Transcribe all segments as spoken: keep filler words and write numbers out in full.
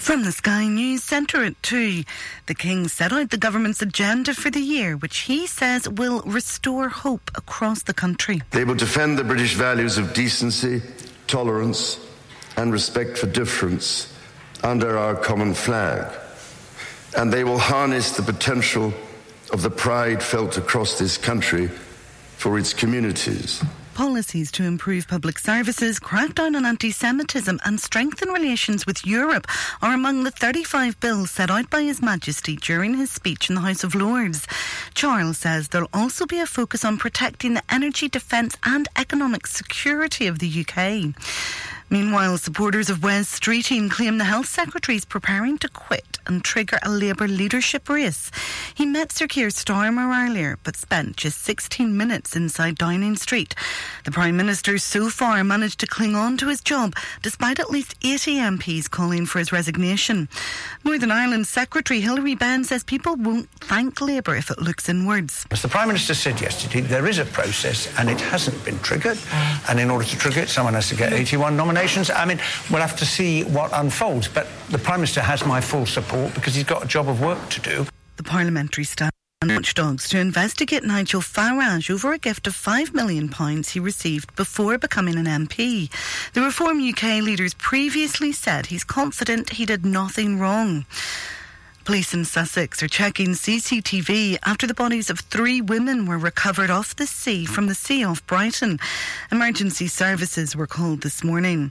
From the Sky News Centre at two, the King set out the government's agenda for the year, which he says will restore hope across the country. They will defend the British values of decency, tolerance and respect for difference under our common flag. And they will harness the potential of the pride felt across this country for its communities. Policies to improve public services, crack down on anti-Semitism and strengthen relations with Europe are among the thirty-five bills set out by His Majesty during his speech in the House of Lords. Charles says there'll also be a focus on protecting the energy, defence and economic security of the U K. Meanwhile, supporters of Wes Streeting claim the Health Secretary is preparing to quit and trigger a Labour leadership race. He met Sir Keir Starmer earlier, but spent just sixteen minutes inside Downing Street. The Prime Minister so far managed to cling on to his job, despite at least eighty M Ps calling for his resignation. Northern Ireland Secretary Hilary Benn says people won't thank Labour if it looks inwards. As the Prime Minister said yesterday, there is a process and it hasn't been triggered. And in order to trigger it, someone has to get eighty-one nominations. I mean, we'll have to see what unfolds, but the Prime Minister has my full support because he's got a job of work to do. The parliamentary staff watchdogs to investigate Nigel Farage over a gift of five million pounds he received before becoming an M P. The Reform U K leaders previously said he's confident he did nothing wrong. Police in Sussex are checking C C T V after the bodies of three women were recovered off the sea from the sea off Brighton. Emergency services were called this morning.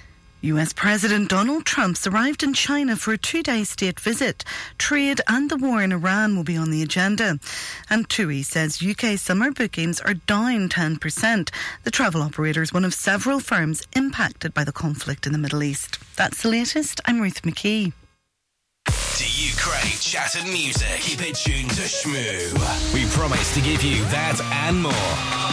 U S President Donald Trump's arrived in China for a two-day state visit. Trade and the war in Iran will be on the agenda. And T U I says U K summer bookings are down ten percent. The travel operator is one of several firms impacted by the conflict in the Middle East. That's the latest. I'm Ruth McKee. Do you crave chat and music? Keep it tuned to Shmoo. We promise to give you that and more.